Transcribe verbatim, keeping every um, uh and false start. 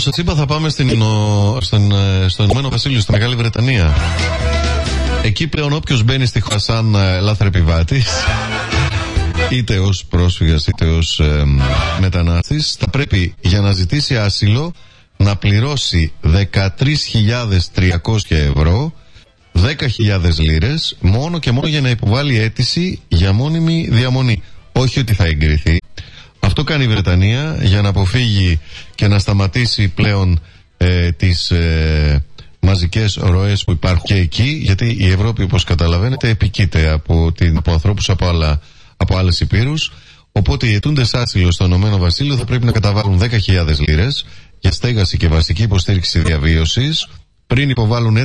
Όπως σας είπα, θα πάμε στην, στον, στο Ηνωμένο Βασίλειο, στη Μεγάλη Βρετανία. Εκεί πλέον όποιος μπαίνει στη χώρα σαν λάθρεπιβάτης, είτε ως πρόσφυγας είτε ως ε, μετανάστης, θα πρέπει για να ζητήσει άσυλο να πληρώσει δεκατρείς χιλιάδες τριακόσια ευρώ, δέκα χιλιάδες λίρες, μόνο και μόνο για να υποβάλει αίτηση για μόνιμη διαμονή. Όχι ότι θα εγκριθεί. Αυτό κάνει η Βρετανία για να αποφύγει και να σταματήσει πλέον ε, τις ε, μαζικές ροές που υπάρχουν και εκεί, γιατί η Ευρώπη, όπως καταλαβαίνετε, επικείται από, την, από ανθρώπους από, άλλα, από άλλες υπήρους. Οπότε οι αιτούντες άσυλο στο Ηνωμένο Βασίλειο θα πρέπει να καταβάλουν δέκα χιλιάδες λίρες για στέγαση και βασική υποστήριξη διαβίωσης πριν υποβάλουν